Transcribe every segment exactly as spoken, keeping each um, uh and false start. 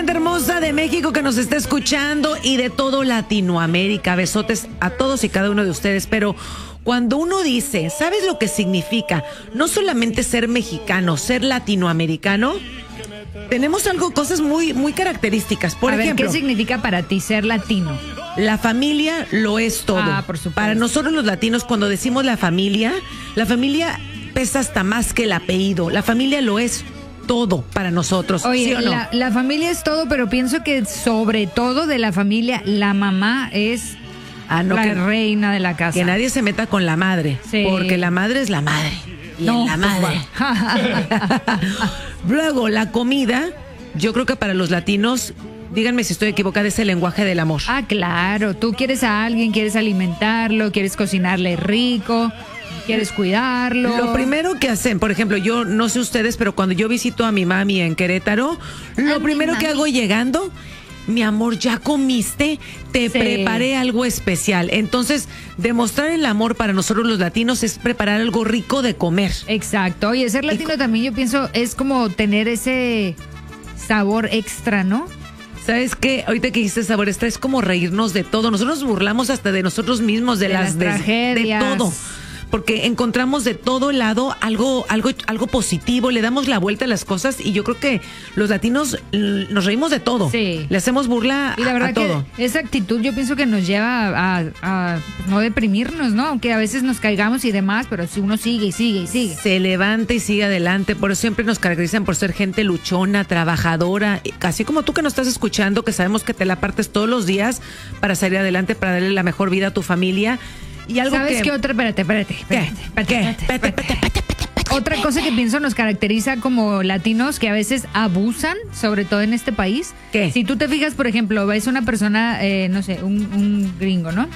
gente hermosa de México que nos está escuchando y de todo Latinoamérica. Besotes a todos y cada uno de ustedes. Pero cuando uno dice, ¿sabes lo que significa? No solamente ser mexicano, ser latinoamericano. Tenemos algo, cosas muy, muy características. Por a ejemplo, ver, ¿qué significa para ti ser latino? La familia lo es todo. Ah, por supuesto. Para nosotros los latinos, cuando decimos la familia, la familia pesa hasta más que el apellido. La familia lo es todo para nosotros. Oye, ¿sí o no? la, la familia es todo, pero pienso que sobre todo de la familia, la mamá es Ah, no, la que, reina de la casa. que nadie se meta con la madre, Sí. porque la madre es la madre. Y No, es la madre. Luego, la comida, yo creo que para los latinos, díganme si estoy equivocada, es el lenguaje del amor. Ah, claro. Tú quieres a alguien, quieres alimentarlo, quieres cocinarle rico, quieres cuidarlo. Lo primero que hacen, por ejemplo, yo no sé ustedes, pero cuando yo visito a mi mami en Querétaro, lo A mi primero que mami. hago llegando, mi amor, ¿ya comiste? Te Sí. preparé algo especial. Entonces, demostrar el amor para nosotros los latinos es preparar algo rico de comer. Exacto. Oye, ser latino también yo pienso es como tener ese sabor extra, ¿no? ¿Sabes qué? Ahorita que dijiste sabor extra, es como reírnos de todo. Nosotros nos burlamos hasta de nosotros mismos, de, De las, las de- tragedias. de todo. Porque encontramos de todo lado algo, algo, algo positivo, le damos la vuelta a las cosas y yo creo que los latinos l- nos reímos de todo. Sí. Le hacemos burla Y la a, verdad a todo. que esa actitud yo pienso que nos lleva a, a, a no deprimirnos, ¿no? Aunque a veces nos caigamos y demás, pero si uno sigue y sigue y sigue. Se levanta y sigue adelante, por eso siempre nos caracterizan por ser gente luchona, trabajadora, y así como tú que nos estás escuchando, que sabemos que te la partes todos los días para salir adelante, para darle la mejor vida a tu familia. Y algo ¿Sabes que... qué otra? Espérate, espérate, espérate, espérate, ¿Qué? espérate, espérate. Otra cosa que pienso nos caracteriza como latinos que a veces abusan, sobre todo en este país. ¿Qué? Si tú te fijas, por ejemplo, ves una persona, eh, no sé, un, un gringo, ¿no?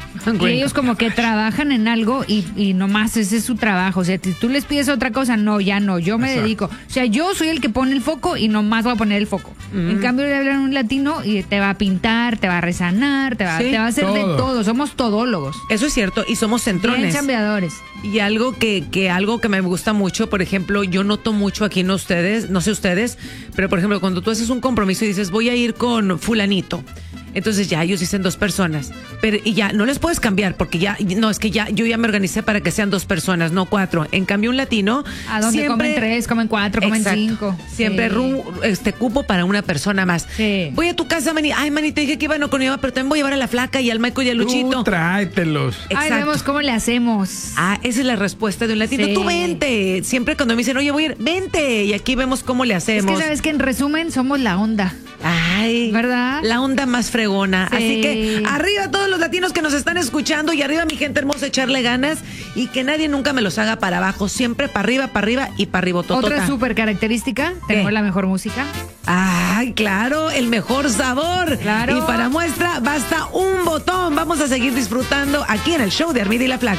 Y ellos como que trabajan en algo y, y nomás ese es su trabajo. O sea, si tú les pides otra cosa, no, ya no, yo me Exacto. dedico. O sea, yo soy el que pone el foco y nomás voy a poner el foco. Mm. En cambio, le hablan a un latino y te va a pintar, te va a resanar, te va, Sí, te va a hacer de todo. todo. Somos todólogos. Eso es cierto, y somos Bien centrones. chambeadores. Y algo que, que algo que me gusta mucho, por ejemplo, yo noto mucho aquí en ustedes, no sé ustedes, pero por ejemplo, cuando tú haces un compromiso y dices, voy a ir con fulanito, entonces ya ellos dicen dos personas, pero y ya no les puedes cambiar porque ya, no, es que ya yo ya me organicé para que sean dos personas, no cuatro. En cambio, un latino A donde siempre comen tres, comen cuatro, comen Exacto. cinco. Siempre Sí. ru- este cupo para una persona más. Sí. Voy a tu casa, Mani. Ay, Mani, te dije que iba no con mi mamá, pero también voy a llevar a la flaca y al Michael y al Luchito. Tú tráetelos. Ay, Exacto. vemos cómo le hacemos. Ah, esa es la respuesta de un latino. Sí. Tú vente. Siempre cuando me dicen, oye, voy a ir, vente. Y aquí vemos cómo le Es hacemos. que sabes que en resumen somos la onda. Ay, ¿Verdad? La onda más fregona. Sí. Así que arriba todos los latinos que nos están escuchando y arriba mi gente hermosa, echarle ganas y que nadie nunca me los haga para abajo. Siempre para arriba, para arriba y para arriba. Otra súper característica, tenemos la mejor música. Ay, claro, el mejor sabor. Claro. Y para muestra basta un botón. Vamos a seguir disfrutando aquí en el show de Armida y la Flaca.